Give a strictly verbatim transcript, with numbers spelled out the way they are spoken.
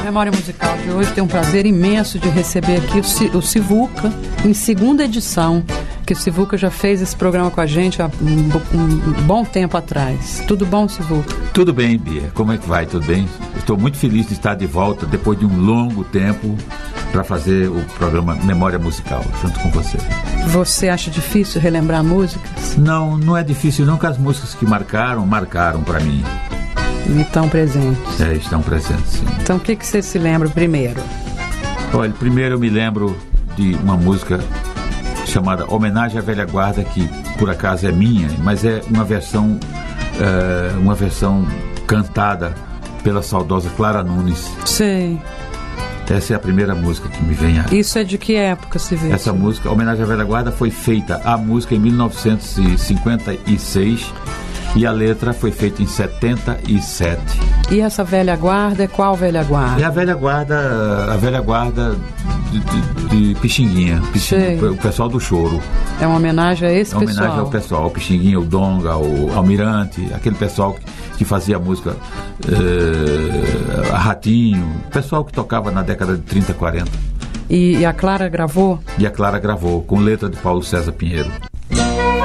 Memória Musical de hoje tem um prazer imenso de receber aqui o, C- o Sivuca, em segunda edição, que o Sivuca já fez esse programa com a gente há um, um bom tempo atrás. Tudo bom, Sivuca? Tudo bem, Bia. Como é que vai? Tudo bem? Estou muito feliz de estar de volta depois de um longo tempo para fazer o programa Memória Musical, junto com você. Você acha difícil relembrar músicas? Não, não é difícil não, que as músicas que marcaram, marcaram para mim. E estão presentes? É, estão presentes, sim. Então o que, que você se lembra primeiro? Olha, primeiro eu me lembro de uma música chamada Homenagem à Velha Guarda, que por acaso é minha, mas é uma versão, uh, uma versão cantada pela saudosa Clara Nunes. Sei. Essa é a primeira música que me vem a... Isso é de que época, se vê? Essa música, Homenagem à Velha Guarda, foi feita, a música, em mil novecentos e cinquenta e seis, e a letra foi feita em setenta e sete. E essa velha guarda é qual velha guarda? É a velha guarda, a velha guarda de, de, de Pixinguinha, Pixinguinha, o pessoal do choro. É uma homenagem a esse é uma pessoal? homenagem ao pessoal, ao Pixinguinha, ao Donga, ao Almirante, aquele pessoal que, que fazia a música, uh, a Ratinho, pessoal que tocava na década de trinta, quarenta. E, e a Clara gravou? E a Clara gravou, com letra de Paulo César Pinheiro.